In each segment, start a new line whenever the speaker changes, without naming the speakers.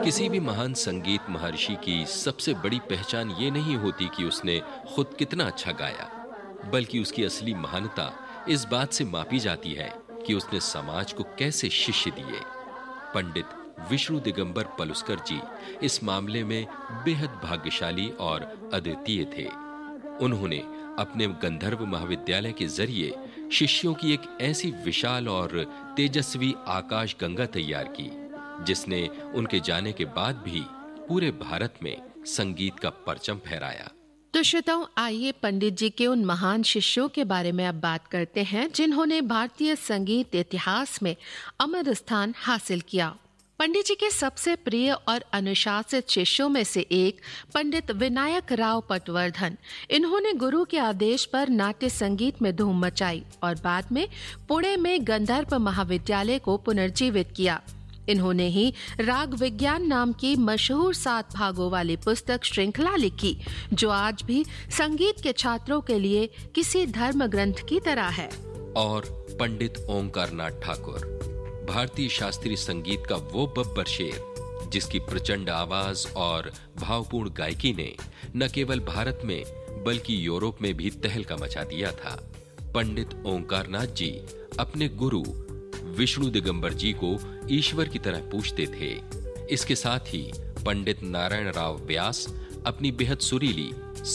किसी भी महान संगीत महर्षि की सबसे बड़ी पहचान ये नहीं होती कि उसने खुद कितना अच्छा गाया, बल्कि उसकी असली महानता इस बात से मापी जाती है कि उसने समाज को कैसे शिष्य दिए। पंडित विष्णु दिगंबर पलुस्कर जी इस मामले में बेहद भाग्यशाली और अद्वितीय थे। उन्होंने अपने गंधर्व महाविद्यालय के जरिए शिष्यों की एक ऐसी विशाल और तेजस्वी आकाश गंगा तैयार की, जिसने उनके जाने के बाद भी पूरे भारत में संगीत का परचम फहराया।
तो श्रोताओ, आइए पंडित जी के उन महान शिष्यों के बारे में अब बात करते हैं जिन्होंने भारतीय संगीत इतिहास में अमर स्थान हासिल किया। पंडित जी के सबसे प्रिय और अनुशासित शिष्यों में से एक पंडित विनायक राव पटवर्धन। इन्होंने गुरु के आदेश पर नाट्य संगीत में धूम मचाई और बाद में पुणे में गंधर्व महाविद्यालय को पुनर्जीवित किया। इन्होंने ही राग विज्ञान नाम की मशहूर 7 भागों वाली पुस्तक श्रृंखला लिखी, जो आज भी संगीत के छात्रों के लिए किसी धर्म ग्रंथ की तरह है।
और पंडित ओंकारनाथ ठाकुर, भारतीय शास्त्रीय संगीत का वो बब्बर शेर, जिसकी प्रचंड आवाज और भावपूर्ण गायकी ने न केवल भारत में बल्कि यूरोप में भी तहलका मचा दिया था। पंडित ओंकारनाथ जी अपने गुरु विष्णु दिगंबर जी को ईश्वर की तरह पूजते थे। इसके साथ ही पंडित नारायण राव व्यास अपनी बेहद सुरीली,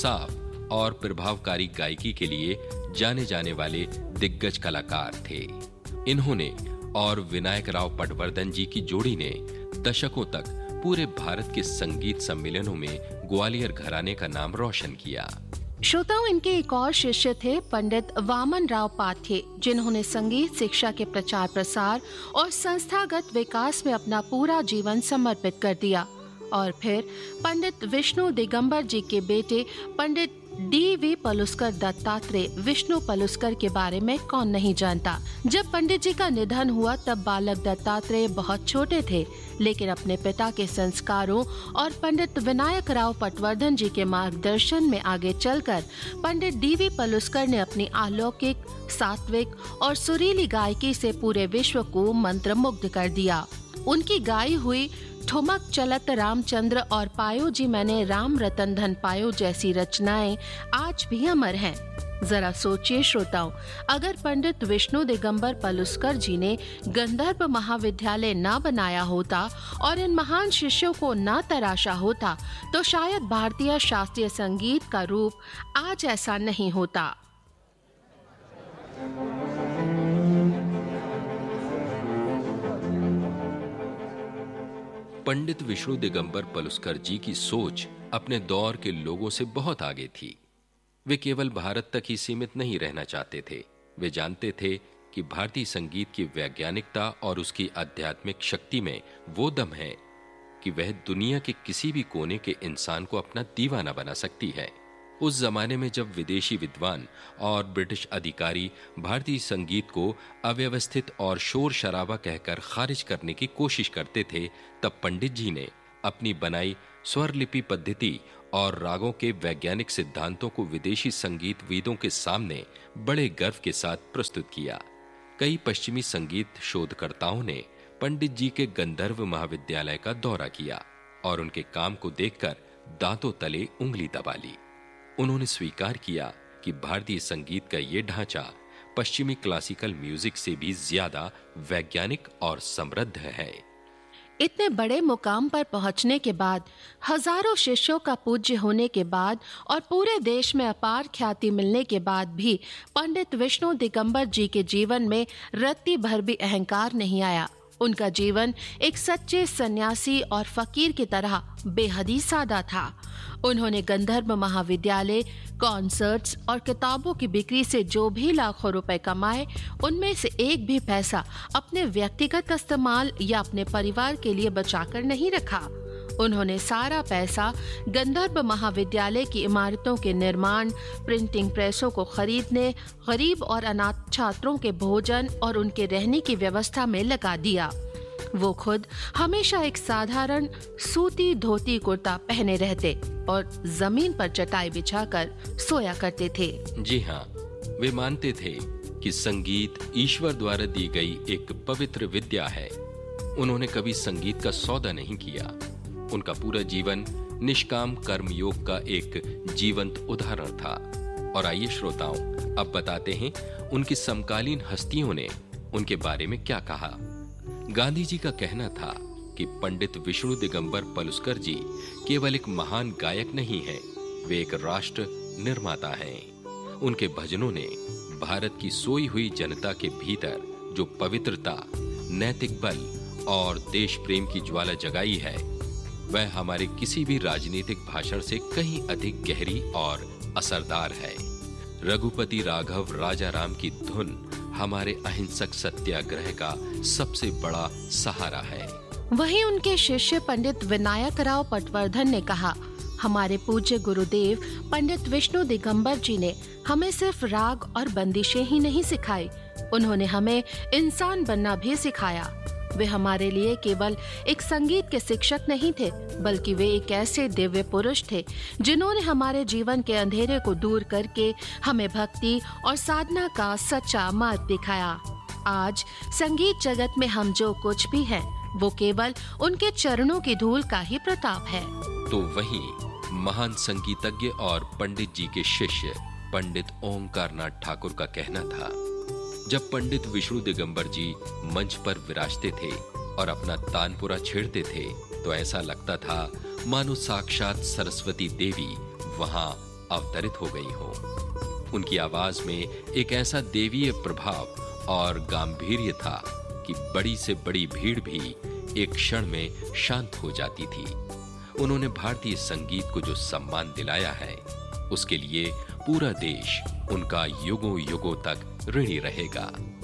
साफ और प्रभावकारी गायकी के लिए जाने जाने वाले दिग्गज कलाकार थे। इन्होंने और विनायक राव पटवर्धन जी की जोड़ी ने दशकों तक पूरे भारत के संगीत सम्मेलनों में ग्वालियर घराने का नाम रोशन किया।
श्रोताओं, इनके एक और शिष्य थे पंडित वामन राव पाथे, जिन्होंने संगीत शिक्षा के प्रचार प्रसार और संस्थागत विकास में अपना पूरा जीवन समर्पित कर दिया। और फिर पंडित विष्णु दिगंबर जी के बेटे पंडित D.V. पलुस्कर दत्तात्रेय, विष्णु पलुस्कर के बारे में कौन नहीं जानता। जब पंडित जी का निधन हुआ तब बालक दत्तात्रेय बहुत छोटे थे, लेकिन अपने पिता के संस्कारों और पंडित विनायक राव पटवर्धन जी के मार्गदर्शन में आगे चलकर पंडित D.V. पलुस्कर ने अपनी अलौकिक, सात्विक और सुरीली गायकी से पूरे विश्व को मंत्रमुग्ध कर दिया। उनकी गाई हुई ठुमक चलत रामचंद्र और पायो जी मैंने राम रतन धन पायो जैसी रचनाएं आज भी अमर हैं। जरा सोचिए श्रोताओं, अगर पंडित विष्णु दिगंबर पलुस्कर जी ने गंधर्व महाविद्यालय न बनाया होता और इन महान शिष्यों को न तराशा होता, तो शायद भारतीय शास्त्रीय संगीत का रूप आज ऐसा नहीं होता।
पंडित विष्णु दिगंबर पलुस्कर जी की सोच अपने दौर के लोगों से बहुत आगे थी। वे केवल भारत तक ही सीमित नहीं रहना चाहते थे। वे जानते थे कि भारतीय संगीत की वैज्ञानिकता और उसकी आध्यात्मिक शक्ति में वो दम है कि वह दुनिया के किसी भी कोने के इंसान को अपना दीवाना बना सकती है। उस जमाने में जब विदेशी विद्वान और ब्रिटिश अधिकारी भारतीय संगीत को अव्यवस्थित और शोर शराबा कहकर खारिज करने की कोशिश करते थे, तब पंडित जी ने अपनी बनाई स्वर लिपि पद्धति और रागों के वैज्ञानिक सिद्धांतों को विदेशी संगीत वेदों के सामने बड़े गर्व के साथ प्रस्तुत किया। कई पश्चिमी संगीत शोधकर्ताओं ने पंडित जी के गंधर्व महाविद्यालय का दौरा किया और उनके काम को देखकर दांतों तले उंगली दबा ली। उन्होंने स्वीकार किया कि भारतीय संगीत का ये ढांचा पश्चिमी क्लासिकल म्यूजिक से भी ज्यादा वैज्ञानिक और समृद्ध है।
इतने बड़े मुकाम पर पहुंचने के बाद, हजारों शिष्यों का पूज्य होने के बाद और पूरे देश में अपार ख्याति मिलने के बाद भी पंडित विष्णु दिगंबर जी के जीवन में रत्ती भर भी अहंकार नहीं आया। उनका जीवन एक सच्चे सन्यासी और फकीर की तरह बेहद ही सादा था। उन्होंने गंधर्व महाविद्यालय, कॉन्सर्ट्स और किताबों की बिक्री से जो भी लाखों रुपए कमाए, उनमें से एक भी पैसा अपने व्यक्तिगत इस्तेमाल या अपने परिवार के लिए बचाकर नहीं रखा। उन्होंने सारा पैसा गंधर्व महाविद्यालय की इमारतों के निर्माण, प्रिंटिंग प्रेसों को खरीदने, गरीब और अनाथ छात्रों के भोजन और उनके रहने की व्यवस्था में लगा दिया। वो खुद हमेशा एक साधारण सूती धोती कुर्ता पहने रहते और जमीन पर चटाई बिछाकर सोया करते थे।
जी हाँ, वे मानते थे कि संगीत ईश्वर द्वारा दी गई एक पवित्र विद्या है। उन्होंने कभी संगीत का सौदा नहीं किया उनका पूरा जीवन निष्काम कर्मयोग का एक जीवंत उदाहरण था। और आइए श्रोताओं, अब बताते हैं उनकी समकालीन हस्तियों ने उनके बारे में क्या कहा। गांधी जी का कहना था कि पंडित विष्णु दिगंबर पलुस्कर जी केवल एक महान गायक नहीं हैं, वे एक राष्ट्र निर्माता हैं। उनके भजनों ने भारत की सोई हुई जनता के भीतर जो पवित्रता, नैतिक बल और देश प्रेम की ज्वाला जगाई है, वह हमारे किसी भी राजनीतिक भाषण से कहीं अधिक गहरी और असरदार है। रघुपति राघव राजा राम की धुन हमारे अहिंसक सत्याग्रह का सबसे बड़ा सहारा है।
वहीं उनके शिष्य पंडित विनायक राव पटवर्धन ने कहा, हमारे पूज्य गुरुदेव पंडित विष्णु दिगंबर जी ने हमें सिर्फ राग और बंदिशें ही नहीं सिखाई, उन्होंने हमें इंसान बनना भी सिखाया। वे हमारे लिए केवल एक संगीत के शिक्षक नहीं थे, बल्कि वे एक ऐसे दिव्य पुरुष थे जिन्होंने हमारे जीवन के अंधेरे को दूर करके हमें भक्ति और साधना का सच्चा मार्ग दिखाया। आज संगीत जगत में हम जो कुछ भी हैं, वो केवल उनके चरणों की धूल का ही प्रताप है।
तो वहीं महान संगीतज्ञ और पंडित जी के शिष्य पंडित ओंकारनाथ ठाकुर का कहना था, जब पंडित विष्णु दिगंबर जी मंच पर विराजते थे और अपना तानपुरा छेड़ते थे तो ऐसा लगता था मानो साक्षात सरस्वती देवी वहां अवतरित हो गई हो। उनकी आवाज में एक ऐसा देवीय प्रभाव और गांभीर्य था कि बड़ी से बड़ी भीड़ भी एक क्षण में शांत हो जाती थी। उन्होंने भारतीय संगीत को जो सम्मान दिलाया है, उसके लिए पूरा देश उनका युगों युगों तक ऋणी रहेगा।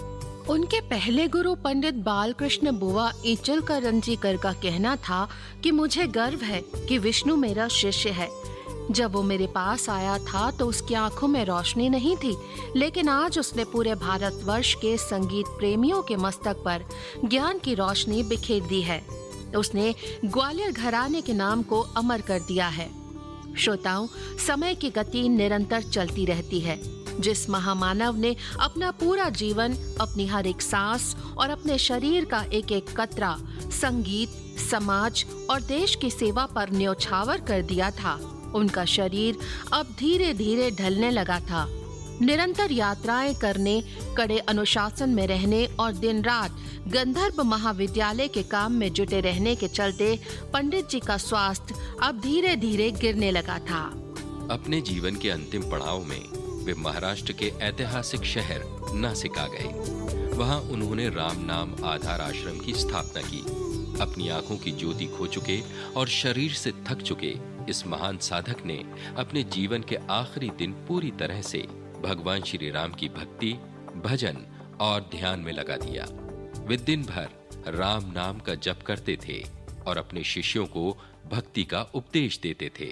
उनके पहले गुरु पंडित बालकृष्ण बुवा ईचलकरंजीकर का कहना था कि मुझे गर्व है कि विष्णु मेरा शिष्य है। जब वो मेरे पास आया था तो उसकी आंखों में रोशनी नहीं थी, लेकिन आज उसने पूरे भारतवर्ष के संगीत प्रेमियों के मस्तक पर ज्ञान की रोशनी बिखेर दी है। उसने ग्वालियर घराने के नाम को अमर कर दिया है। श्रोताओं, समय की गति निरंतर चलती रहती है। जिस महामानव ने अपना पूरा जीवन, अपनी हर एक सांस और अपने शरीर का एक एक कतरा संगीत, समाज और देश की सेवा पर न्यौछावर कर दिया था, उनका शरीर अब धीरे धीरे ढलने लगा था। निरंतर यात्राएं करने, कड़े अनुशासन में रहने और दिन रात गंधर्व महाविद्यालय के काम में जुटे रहने के चलते पंडित जी का स्वास्थ्य अब धीरे धीरे गिरने लगा था।
अपने जीवन के अंतिम पड़ाव में वे महाराष्ट्र के ऐतिहासिक शहर नासिक आ गए। वहां उन्होंने राम नाम आधार आश्रम की स्थापना की। अपनी आंखों की ज्योति खो चुके और शरीर से थक चुके इस महान साधक ने अपने जीवन के आखिरी दिन पूरी तरह से भगवान श्री राम की भक्ति, भजन और ध्यान में लगा दिया। वे दिन भर राम नाम का जप करते थे और अपने शिष्यों को भक्ति का उपदेश देते थे।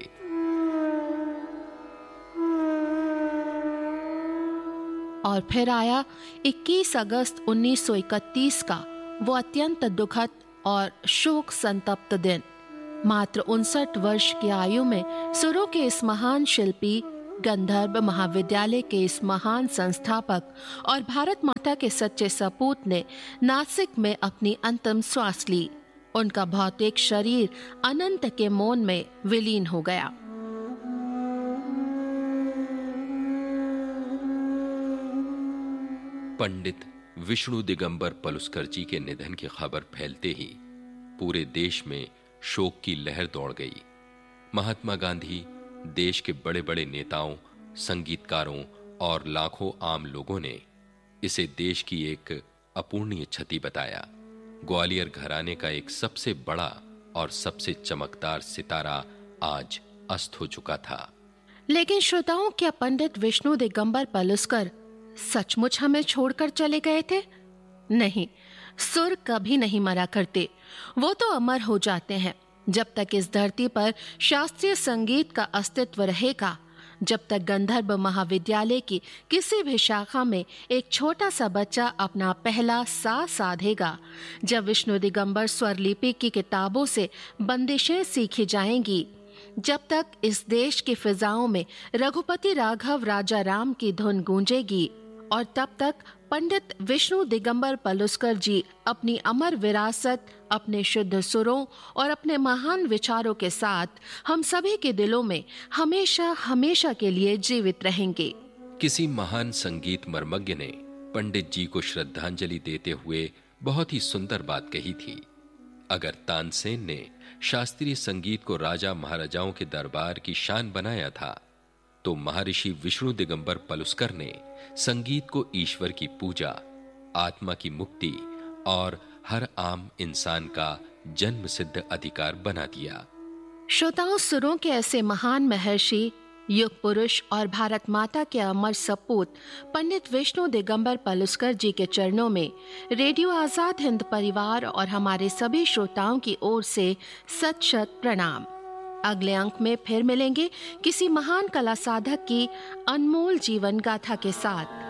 और फिर आया 21 अगस्त 1931 का वो अत्यंत दुखद और शोक संतप्त दिन। मात्र 59 वर्ष की आयु में सुरों के इस महान शिल्पी, गंधर्व महाविद्यालय के इस महान संस्थापक और भारत माता के सच्चे सपूत ने नासिक में अपनी अंतिम श्वास ली। उनका भौतिक शरीर अनंत के मौन में विलीन हो गया।
पंडित विष्णु दिगंबर पलुस्कर जी के निधन की खबर फैलते ही पूरे देश में शोक की लहर दौड़ गई। महात्मा गांधी, देश के बड़े बड़े नेताओं, संगीतकारों और लाखों आम लोगों ने इसे देश की एक अपूर्णीय क्षति बताया। ग्वालियर घराने का एक सबसे बड़ा और सबसे चमकदार सितारा आज अस्त हो चुका था।
लेकिन श्रोताओं, क्या पंडित विष्णु दिगंबर पलुस्कर सचमुच हमें छोड़कर चले गए थे? नहीं, सुर कभी नहीं मरा करते, वो तो अमर हो जाते हैं। जब तक इस धरती पर शास्त्रीय संगीत का अस्तित्व रहेगा, जब तक गंधर्व महाविद्यालय की किसी भी शाखा में एक छोटा सा बच्चा अपना पहला सा साधेगा, जब विष्णु दिगंबर स्वरलिपि की किताबों से बंदिशें सीखी जाएंगी, जब तक इस देश की फिजाओं में रघुपति राघव राजा राम की धुन गूंजेगी और तब तक पंडित विष्णु दिगंबर पलुस्कर जी अपनी अमर विरासत, अपने शुद्ध सुरों और अपने महान विचारों के साथ हम सभी के दिलों में हमेशा हमेशा के लिए जीवित रहेंगे।
किसी महान संगीत मर्मज्ञ ने पंडित जी को श्रद्धांजलि देते हुए बहुत ही सुंदर बात कही थी। अगर तानसेन ने शास्त्रीय संगीत को राजा महाराजाओं के दरबार की शान बनाया था, तो महर्षि विष्णु दिगंबर पलुस्कर ने संगीत को ईश्वर की पूजा, आत्मा की मुक्ति और हर आम इंसान का जन्म सिद्ध अधिकार बना दिया।
श्रोताओं, सुरों के ऐसे महान महर्षि, युग पुरुष और भारत माता के अमर सपूत पंडित विष्णु दिगंबर पलुस्कर जी के चरणों में रेडियो आजाद हिंद परिवार और हमारे सभी श्रोताओं की ओर से सत शत प्रणाम। अगले अंक में फिर मिलेंगे किसी महान कला साधक की अनमोल जीवन गाथा के साथ।